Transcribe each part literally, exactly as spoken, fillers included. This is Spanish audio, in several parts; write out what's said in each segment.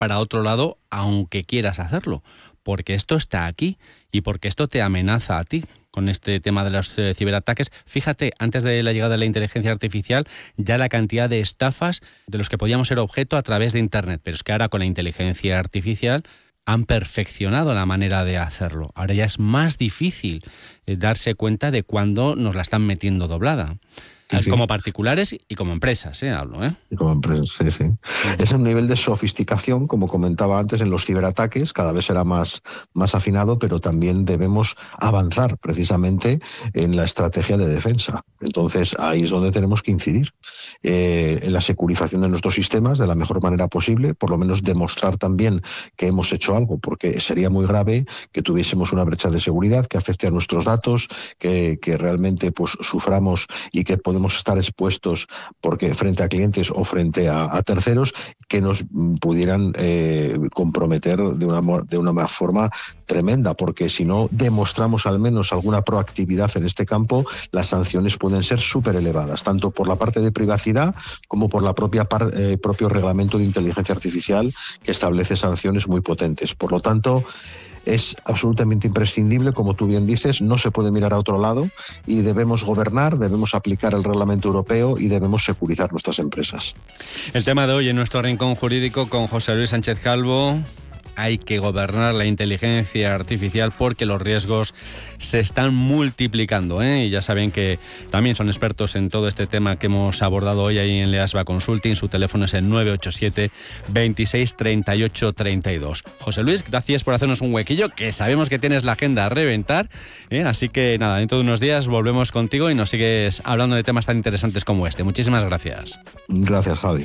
para otro lado aunque quieras hacerlo, porque esto está aquí y porque esto te amenaza a ti con este tema de los eh, ciberataques. Fíjate, antes de la llegada de la inteligencia artificial, ya la cantidad de estafas de los que podíamos ser objeto a través de Internet, pero es que ahora con la inteligencia artificial han perfeccionado la manera de hacerlo. Ahora ya es más difícil eh, darse cuenta de cuándo nos la están metiendo doblada. Sí, sí. Como particulares y como empresas, ¿eh? Hablo, ¿eh? Y como empresas, sí, sí. Es un nivel de sofisticación, como comentaba antes, en los ciberataques, cada vez será más, más afinado, pero también debemos avanzar precisamente en la estrategia de defensa. Entonces, ahí es donde tenemos que incidir. Eh, en la securización de nuestros sistemas de la mejor manera posible, por lo menos demostrar también que hemos hecho algo, porque sería muy grave que tuviésemos una brecha de seguridad que afecte a nuestros datos, que, que realmente pues, suframos y que podemos estar expuestos porque frente a clientes o frente a, a terceros que nos pudieran eh, comprometer de una, de una forma tremenda, porque si no demostramos al menos alguna proactividad en este campo, las sanciones pueden ser súper elevadas, tanto por la parte de privacidad como por la propia par, eh, propio reglamento de inteligencia artificial que establece sanciones muy potentes. Por lo tanto, es absolutamente imprescindible, como tú bien dices, no se puede mirar a otro lado y debemos gobernar, debemos aplicar el reglamento europeo y debemos securizar nuestras empresas. El tema de hoy en nuestro rincón jurídico con José Luis Sánchez Calvo. Hay que gobernar la inteligencia artificial porque los riesgos se están multiplicando, ¿eh? Y ya saben que también son expertos en todo este tema que hemos abordado hoy ahí en Leasba Consulting. Su teléfono es el nueve ocho siete, veintiséis, treinta y ocho, treinta y dos. José Luis, gracias por hacernos un huequillo, que sabemos que tienes la agenda a reventar, ¿eh? Así que nada, dentro de unos días volvemos contigo y nos sigues hablando de temas tan interesantes como este. Muchísimas gracias. Gracias, Javi.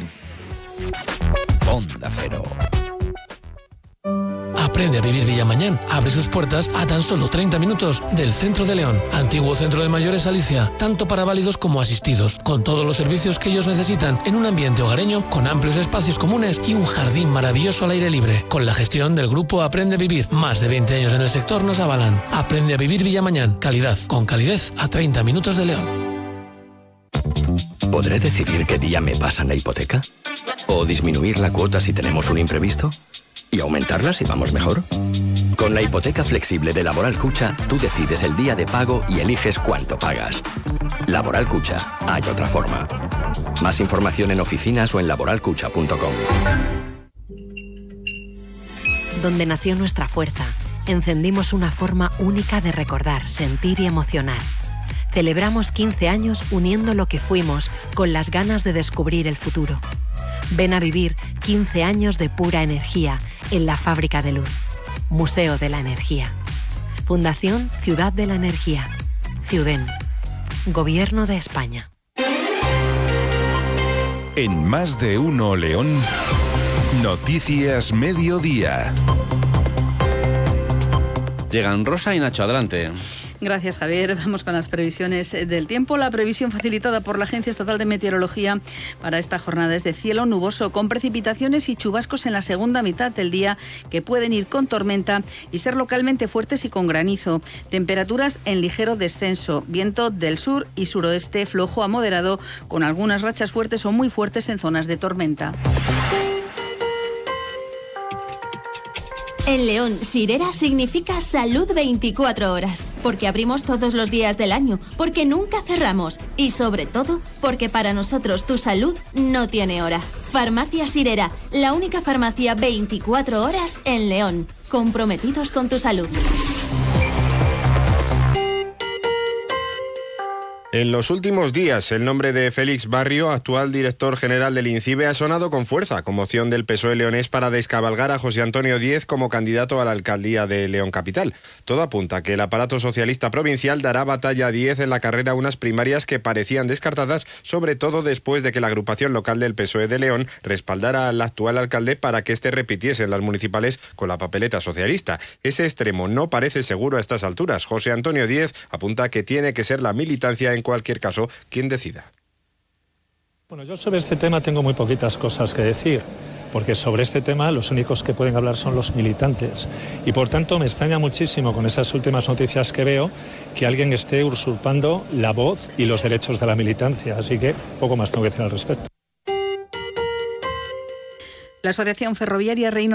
Onda Cero. Aprende a vivir Villamañán. Abre sus puertas a tan solo treinta minutos del centro de León. Antiguo centro de mayores Alicia, tanto para válidos como asistidos, con todos los servicios que ellos necesitan en un ambiente hogareño, con amplios espacios comunes y un jardín maravilloso al aire libre. Con la gestión del grupo Aprende a Vivir, más de veinte años en el sector nos avalan. Aprende a vivir Villamañán. Calidad, con calidez a treinta minutos de León. ¿Podré decidir qué día me pasan la hipoteca? ¿O disminuir la cuota si tenemos un imprevisto? ¿Y aumentarla si vamos mejor? Con la hipoteca flexible de Laboral Cucha, tú decides el día de pago y eliges cuánto pagas. Laboral Cucha, hay otra forma. Más información en oficinas o en laboral cucha punto com. Donde nació nuestra fuerza, encendimos una forma única de recordar, sentir y emocionar. Celebramos quince años uniendo lo que fuimos con las ganas de descubrir el futuro. Ven a vivir quince años de pura energía en la Fábrica de Luz. Museo de la Energía. Fundación Ciudad de la Energía. Ciuden. Gobierno de España. En Más de Uno León, Noticias Mediodía. Llegan Rosa y Nacho, adelante. Gracias, Javier. Vamos con las previsiones del tiempo. La previsión facilitada por la Agencia Estatal de Meteorología para esta jornada es de cielo nuboso, con precipitaciones y chubascos en la segunda mitad del día que pueden ir con tormenta y ser localmente fuertes y con granizo. Temperaturas en ligero descenso, viento del sur y suroeste flojo a moderado, con algunas rachas fuertes o muy fuertes en zonas de tormenta. En León, Sirera significa salud veinticuatro horas, porque abrimos todos los días del año, porque nunca cerramos y sobre todo, porque para nosotros tu salud no tiene hora. Farmacia Sirera, la única farmacia veinticuatro horas en León, comprometidos con tu salud. En los últimos días, el nombre de Félix Barrio, actual director general del INCIBE, ha sonado con fuerza como opción del P S O E leonés para descabalgar a José Antonio Díez como candidato a la alcaldía de León Capital. Todo apunta a que el aparato socialista provincial dará batalla a Díez en la carrera a unas primarias que parecían descartadas, sobre todo después de que la agrupación local del P S O E de León respaldara al actual alcalde para que éste repitiese en las municipales con la papeleta socialista. Ese extremo no parece seguro a estas alturas. José Antonio Díez apunta que tiene que ser la militancia en cualquier caso quien decida. Bueno, yo sobre este tema tengo muy poquitas cosas que decir, porque sobre este tema los únicos que pueden hablar son los militantes. Y por tanto me extraña muchísimo con esas últimas noticias que veo que alguien esté usurpando la voz y los derechos de la militancia. Así que poco más tengo que decir al respecto. La Asociación Ferroviaria Reino